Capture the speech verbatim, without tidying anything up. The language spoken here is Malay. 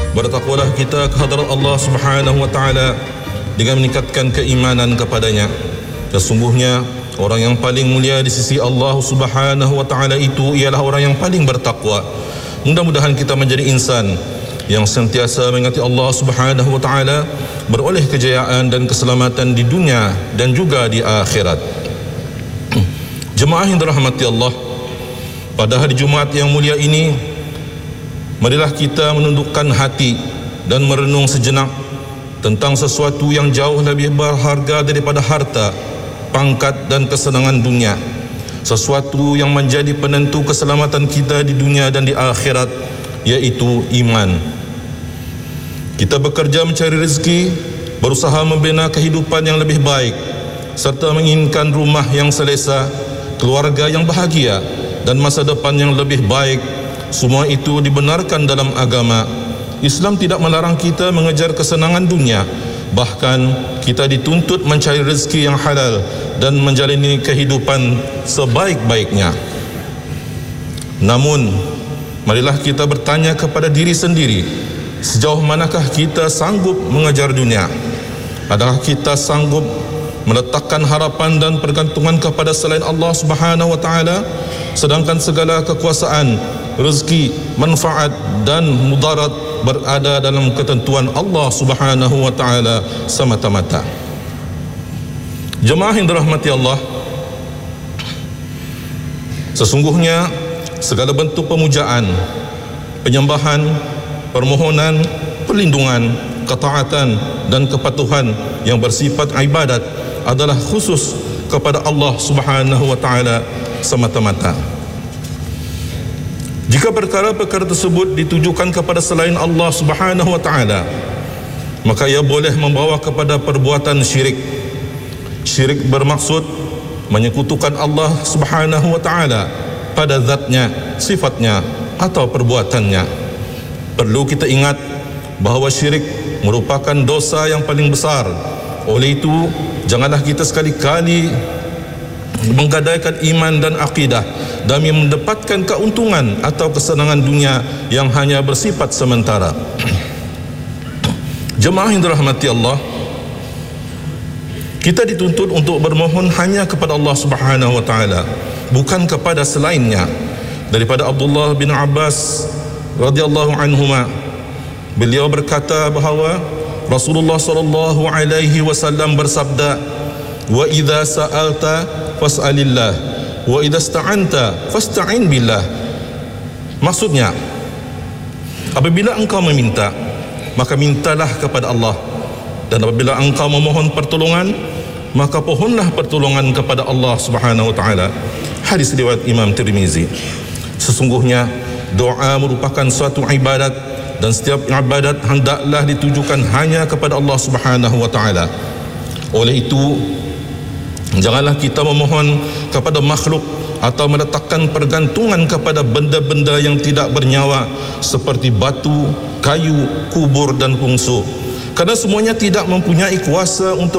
Bertakwalah kita ke hadirat Allah Subhanahu wa taala dengan meningkatkan keimanan kepadanya. Sesungguhnya orang yang paling mulia di sisi Allah Subhanahu wa taala itu ialah orang yang paling bertakwa. Mudah-mudahan kita menjadi insan yang sentiasa mengingati Allah Subhanahu wa taala, beroleh kejayaan dan keselamatan di dunia dan juga di akhirat. Jemaah yang dirahmati Allah, pada hari Jumaat yang mulia ini, marilah kita menundukkan hati dan merenung sejenak tentang sesuatu yang jauh lebih berharga daripada harta, pangkat dan kesenangan dunia. Sesuatu yang menjadi penentu keselamatan kita di dunia dan di akhirat, yaitu iman. Kita bekerja mencari rezeki, berusaha membina kehidupan yang lebih baik, serta menginginkan rumah yang selesa, keluarga yang bahagia, dan masa depan yang lebih baik. Semua itu dibenarkan dalam agama. Islam tidak melarang kita mengejar kesenangan dunia. Bahkan kita dituntut mencari rezeki yang halal dan menjalani kehidupan sebaik-baiknya. Namun, marilah kita bertanya kepada diri sendiri, sejauh manakah kita sanggup mengejar dunia? Adakah kita sanggup meletakkan harapan dan pergantungan kepada selain Allah Subhanahu wa taala, sedangkan segala kekuasaan, rezeki, manfaat dan mudarat berada dalam ketentuan Allah Subhanahu wa taala semata-mata. Jemaah yang dirahmati Allah, sesungguhnya segala bentuk pemujaan, penyembahan, permohonan, perlindungan, ketaatan dan kepatuhan yang bersifat ibadat adalah khusus kepada Allah Subhanahu wa taala semata-mata. Jika perkara-perkara tersebut ditujukan kepada selain Allah Subhanahu wa taala, maka ia boleh membawa kepada perbuatan syirik. Syirik bermaksud menyekutukan Allah Subhanahu wa taala pada zatnya, sifatnya atau perbuatannya. Perlu kita ingat bahawa syirik merupakan dosa yang paling besar. Oleh itu, janganlah kita sekali-kali menggadaikan iman dan akidah demi mendapatkan keuntungan atau kesenangan dunia yang hanya bersifat sementara. Jemaah yang dirahmati Allah, kita dituntut untuk bermohon hanya kepada Allah Subhanahu wa taala, bukan kepada selainnya. Daripada Abdullah bin Abbas radhiyallahu anhuma, beliau berkata bahawa Rasulullah sallallahu alaihi wasallam bersabda, "Wa idza sa'alta fas'alillah, wa idza ista'anta fasta'in billah." Maksudnya, apabila engkau meminta, maka mintalah kepada Allah, dan apabila engkau memohon pertolongan, maka pohonlah pertolongan kepada Allah Subhanahu wa taala. Hadis riwayat Imam Tirmizi. Sesungguhnya doa merupakan suatu ibadat, dan setiap ibadat hendaklah ditujukan hanya kepada Allah Subhanahu wa taala. Oleh itu, janganlah kita memohon kepada makhluk atau meletakkan pergantungan kepada benda-benda yang tidak bernyawa seperti batu, kayu, kubur dan bungsu, kerana semuanya tidak mempunyai kuasa untuk